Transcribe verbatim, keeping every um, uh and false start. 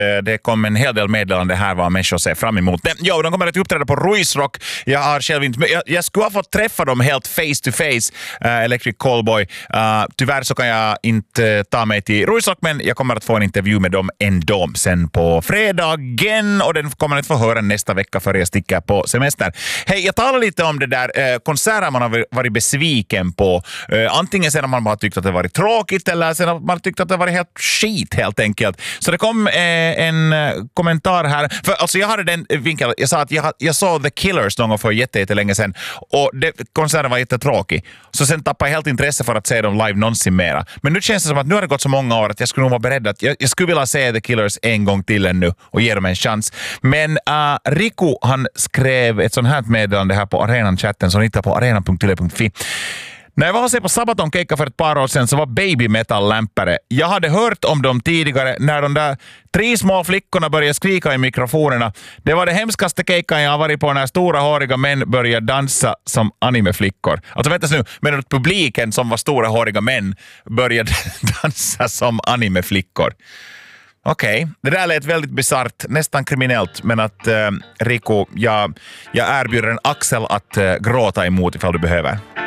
Det kom en hel del meddelande här vad människor ser fram emot. Ja, de kommer att uppträda på Ruisrock. Jag har själv inte... Jag, jag skulle ha fått träffa dem helt face to face, uh, Electric Callboy. Uh, tyvärr så kan jag inte ta mig till Ruisrock, men jag kommer att få en intervju med dem ändå sen på fredagen, och den kommer att få höra nästa vecka för jag sticker på semester. Hej, jag talar lite om det där uh, konserter man har varit besviken på. Uh, antingen sen man bara tyckt att det varit tråkigt, eller sen man tyckt att det varit helt skit helt enkelt. Så det kom uh, en uh, kommentar här. För alltså jag hade den vinkeln, jag sa att jag, jag såg The Killers någon gång för jätte, jätte länge sedan, och det, konserten var jättetråkig. Så sen tappade jag helt intresse för att se dem live någonsin mera. Men nu känns det som att nu har det gått så många år att jag skulle nog vara beredd att jag, jag skulle vilja se The Killers en gång till ännu och ge dem en chans. Men uh, Riku, han skrev ett sånt här meddelande här på arenan-chatten som hittar på arena punkt yle punkt fi. När jag var och se på Sabaton Keikka för ett par år sedan så var Baby Metal-lämpare. Jag hade hört om dem tidigare när de där tre små flickorna började skrika i mikrofonerna. Det var det hemskaste Keikkan jag har varit på när stora håriga män började dansa som animeflickor. Alltså vänta nu, men att publiken som var stora håriga män började dansa som animeflickor. Okej, okay. Det där lät väldigt bizarrt, nästan kriminellt, men att uh, Riku, jag, jag erbjuder en axel att uh, gråta emot ifall du behöver.